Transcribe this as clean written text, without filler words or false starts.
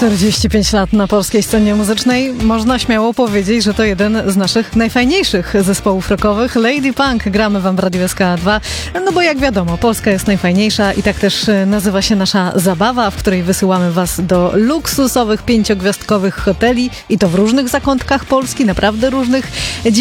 45 lat na polskiej scenie muzycznej. Można śmiało powiedzieć, że to jeden z naszych najfajniejszych zespołów rockowych. Lady Punk gramy wam w Radiu SK2. No bo jak wiadomo, Polska jest najfajniejsza i tak też nazywa się nasza zabawa, w której wysyłamy was do luksusowych 5-gwiazdkowych hoteli i to w różnych zakątkach Polski, naprawdę różnych.